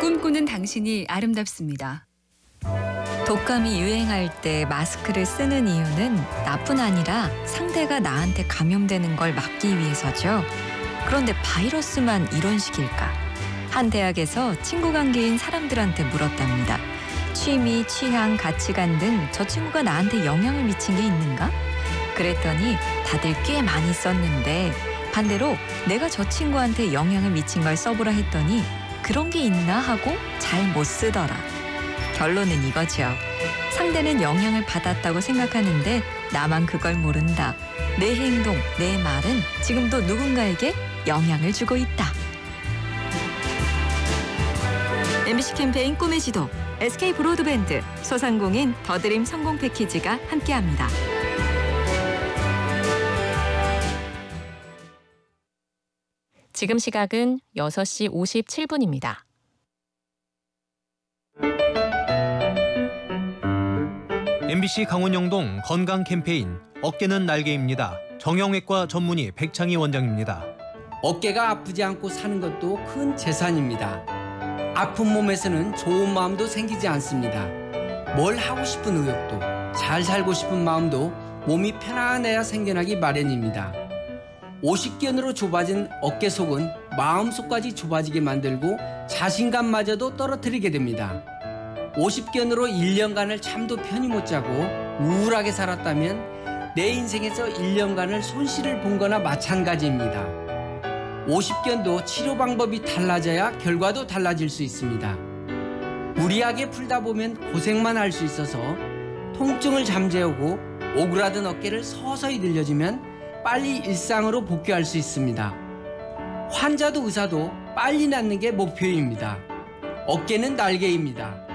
꿈꾸는 당신이 아름답습니다. 독감이 유행할 때 마스크를 쓰는 이유는 나뿐 아니라 상대가 나한테 감염되는 걸 막기 위해서죠. 그런데 바이러스만 이런 식일까? 한 대학에서 친구 관계인 사람들한테 물었답니다. 취미, 취향, 가치관 등 저 친구가 나한테 영향을 미친 게 있는가? 그랬더니 다들 꽤 많이 썼는데 반대로 내가 저 친구한테 영향을 미친 걸 써보라 했더니 그런 게 있나 하고 잘 못 쓰더라. 결론은 이거죠. 상대는 영향을 받았다고 생각하는데 나만 그걸 모른다. 내 행동, 내 말은 지금도 누군가에게 영향을 주고 있다. MBC 캠페인 꿈의 지도, SK 브로드밴드, 소상공인 더드림 성공 패키지가 함께합니다. 지금 시각은 6시 57분입니다. MBC 강원영동 건강 캠페인 어깨는 날개입니다. 정형외과 전문의 백창희 원장입니다. 어깨가 아프지 않고 사는 것도 큰 재산입니다. 아픈 몸에서는 좋은 마음도 생기지 않습니다. 뭘 하고 싶은 의욕도, 잘 살고 싶은 마음도 몸이 편안해야 생겨나기 마련입니다. 50견으로 좁아진 어깨 속은 마음속까지 좁아지게 만들고 자신감마저도 떨어뜨리게 됩니다. 50견으로 1년간을 잠도 편히 못 자고 우울하게 살았다면 내 인생에서 1년간을 손실을 본 거나 마찬가지입니다. 50견도 치료 방법이 달라져야 결과도 달라질 수 있습니다. 무리하게 풀다 보면 고생만 할 수 있어서 통증을 잠재우고 오그라든 어깨를 서서히 늘려주면 빨리 일상으로 복귀할 수 있습니다. 환자도 의사도 빨리 낫는 게 목표입니다. 어깨는 날개입니다.